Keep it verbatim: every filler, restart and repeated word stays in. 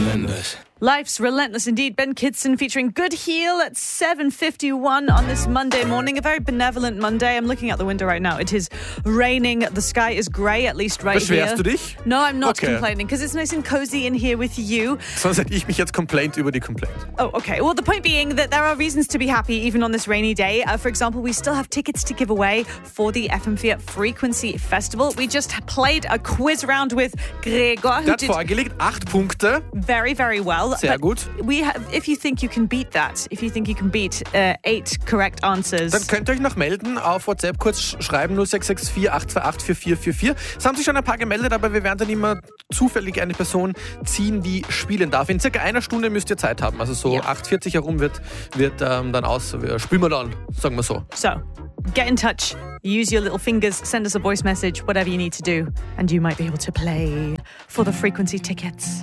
relentless. Life's relentless indeed. Ben Kidson featuring Good Heel at seven fifty-one on this Monday morning. A very benevolent Monday. I'm looking out the window right now. It is raining. The sky is grey, at least right Beschwerst here. du dich? No, I'm not Okay. complaining because it's nice and cozy in here with you. Sonst hätte ich mich jetzt complaint über die Complaint. Oh, okay. Well, the point being that there are reasons to be happy even on this rainy day. Uh, for example, we still have tickets to give away for the F M vier Frequency Festival. We just played a quiz round with Gregor, who Der hat did vorgelegt, acht Punkte. very, very well. Sehr But gut. We have, if you think you can beat that, if you think you can beat uh, eight correct answers. Dann könnt ihr euch noch melden, auf WhatsApp kurz schreiben null sechs sechs vier acht zwei acht vier vier vier vier. Es haben sich schon ein paar gemeldet, aber wir werden dann immer zufällig eine Person ziehen, die spielen darf. In circa einer Stunde müsst ihr Zeit haben. Also so Ja. acht Uhr vierzig herum wird, wird ähm, dann aus. Wir spielen wir dann, sagen wir so. So, get in touch. Use your little fingers. Send us a voice message, whatever you need to do. And you might be able to play for the Frequency tickets.